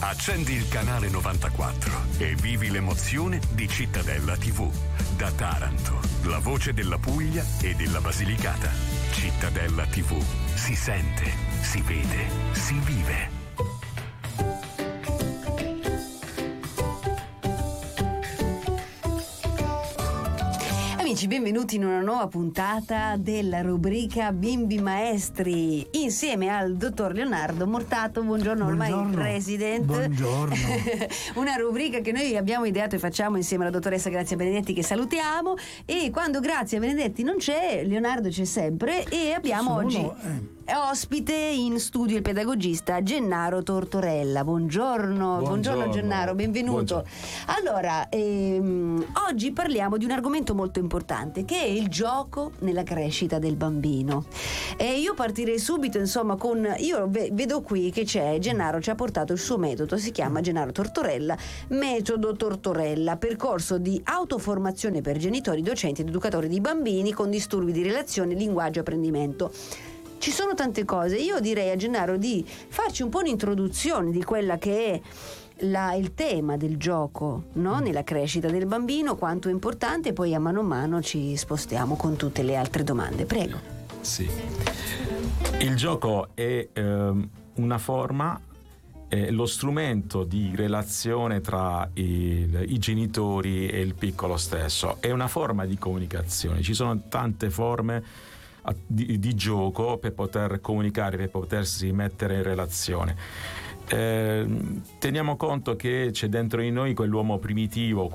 Accendi il canale 94 e vivi l'emozione di Cittadella TV. Da Taranto, la voce della Puglia e della Basilicata. Cittadella TV. Si sente, si vede, si vive. Amici, benvenuti in una nuova puntata della rubrica Bimbi Maestri insieme al dottor Leonardo Mortato. Buongiorno, ormai resident. Buongiorno. Una rubrica che noi abbiamo ideato e facciamo insieme alla dottoressa Grazia Benedetti, che salutiamo, e quando Grazia Benedetti non c'è, Leonardo c'è sempre, e abbiamo oggi ospite in studio il pedagogista Gennaro Tortorella. Buongiorno Gennaro, benvenuto. Allora, oggi parliamo di un argomento molto importante, che è il gioco nella crescita del bambino. E io partirei subito, insomma, io vedo qui che Gennaro ci ha portato il suo metodo, si chiama Gennaro Tortorella, metodo Tortorella, percorso di autoformazione per genitori, docenti ed educatori di bambini con disturbi di relazione, linguaggio e apprendimento. Ci sono tante cose. Io direi a Gennaro di farci un po' un'introduzione di quella che è il tema del gioco, no? Nella crescita del bambino, quanto è importante, e poi a mano ci spostiamo con tutte le altre domande. Prego. Sì. Il gioco è una forma, lo strumento di relazione tra i genitori e il piccolo stesso. È una forma di comunicazione. Ci sono tante forme di gioco per poter comunicare, per potersi mettere in relazione. Teniamo conto che c'è dentro di noi quell'uomo primitivo,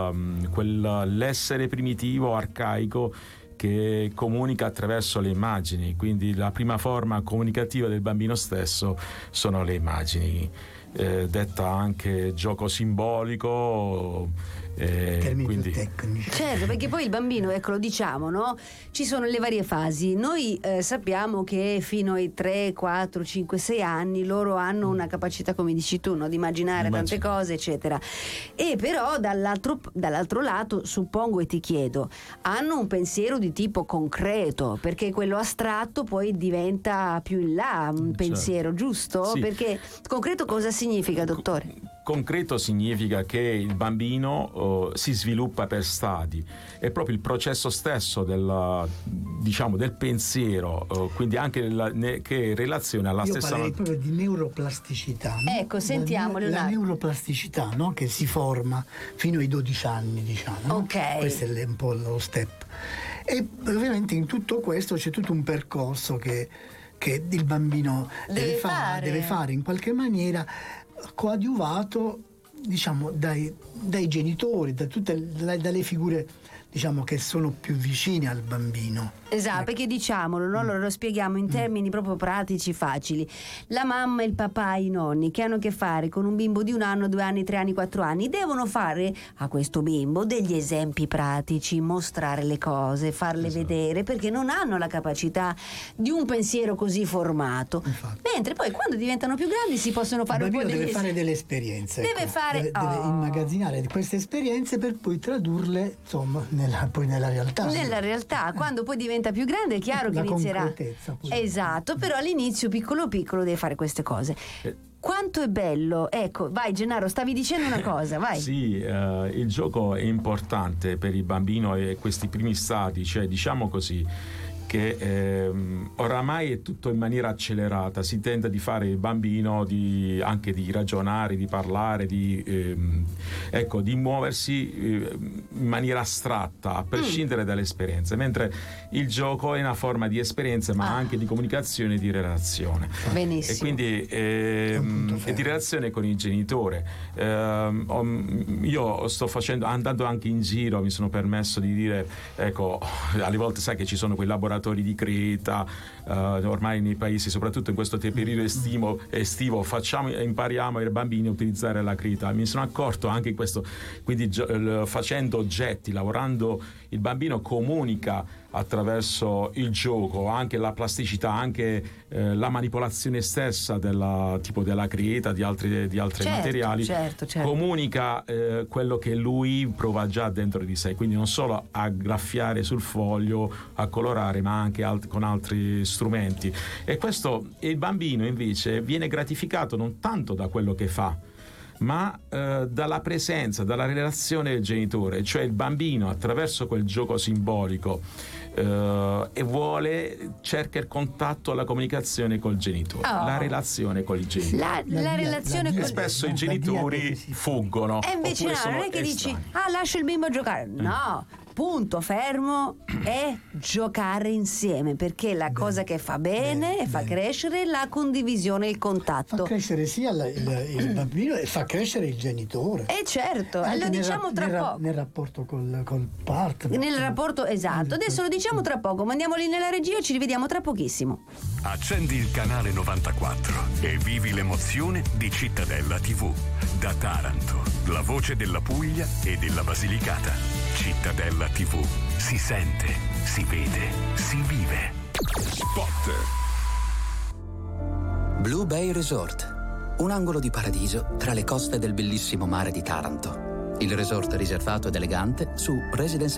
l'essere primitivo, arcaico, che comunica attraverso le immagini. Quindi la prima forma comunicativa del bambino stesso sono le immagini, detta anche gioco simbolico. Termini quindi più tecnici. Certo, perché poi il bambino, ecco, lo diciamo, no? Ci sono le varie fasi. Noi sappiamo che fino ai 3, 4, 5, 6 anni loro hanno una capacità, come dici tu, no? Di immaginare tante cose, eccetera. E però dall'altro lato, suppongo e ti chiedo, hanno un pensiero di tipo concreto, perché quello astratto poi diventa più in là un pensiero, giusto? Sì. Perché concreto cosa significa, dottore? Concreto significa che il bambino si sviluppa per stadi. È proprio il processo stesso del pensiero, quindi anche che relaziona alla stessa. Io parlerei proprio di neuroplasticità, no? Ecco, sentiamo la neuroplasticità, no? Che si forma fino ai 12 anni, diciamo, no? Ok. Questo è un po' lo step. E ovviamente in tutto questo c'è tutto un percorso che il bambino deve fare in qualche maniera, coadiuvato, diciamo, dai genitori, dalle figure, diciamo, che sono più vicine al bambino. Esatto, perché diciamolo, no? Lo spieghiamo in termini proprio pratici, facili. La mamma, il papà, i nonni che hanno a che fare con un bimbo di 1 anno, 2 anni, 3 anni, 4 anni devono fare a questo bimbo degli esempi pratici, mostrare le cose, farle vedere, perché non hanno la capacità di un pensiero così formato. Infatti. Mentre poi quando diventano più grandi si possono fare il un po' bambino degli deve fare delle esperienze, deve immagazzinare queste esperienze per poi tradurle, insomma, nella realtà. Nella realtà, quando poi diventa più grande è chiaro che inizierà. Esatto, però all'inizio piccolo deve fare queste cose. Quanto è bello, ecco, vai Gennaro, stavi dicendo una cosa, vai. Sì, il gioco è importante per il bambino e questi primi stadi, cioè diciamo così che oramai è tutto in maniera accelerata, si tenta di fare il bambino anche di ragionare, di parlare, di muoversi in maniera astratta, a prescindere dalle esperienze, mentre il gioco è una forma di esperienza ma anche di comunicazione e di relazione. Benissimo. E quindi è di relazione con il genitore. Io andando anche in giro, mi sono permesso di dire, ecco, alle volte sai che ci sono quei laboratori di Creta, ormai nei paesi, soprattutto in questo periodo estivo, impariamo ai bambini a utilizzare la Creta. Mi sono accorto anche in questo, quindi facendo oggetti, lavorando, il bambino comunica attraverso il gioco, anche la plasticità, anche la manipolazione stessa della Creta, di altri materiali, certo. Comunica quello che lui prova già dentro di sé, quindi non solo a graffiare sul foglio, a colorare, ma anche con altri strumenti. E questo, il bambino invece viene gratificato non tanto da quello che fa, ma dalla presenza, dalla relazione del genitore, cioè il bambino attraverso quel gioco simbolico e cerca il contatto, la comunicazione col genitore, la relazione con il genitore. La relazione con spesso i genitori fuggono. E invece no, non è che dici lascio il bimbo a giocare. No, punto fermo è giocare insieme, perché la cosa che fa bene e fa crescere la condivisione, il contatto. Fa crescere sia il bambino e fa crescere il genitore. Certo, lo diciamo tra poco. Nel rapporto col partner. Nel rapporto, esatto. Adesso lo diciamo tra poco, mandiamo lì nella regia e ci rivediamo tra pochissimo. Accendi il canale 94 e vivi l'emozione di Cittadella TV. Da Taranto, la voce della Puglia e della Basilicata. Cittadella TV. Si sente, si vede, si vive. Spot. Blue Bay Resort. Un angolo di paradiso tra le coste del bellissimo mare di Taranto. Il resort riservato ed elegante su Residence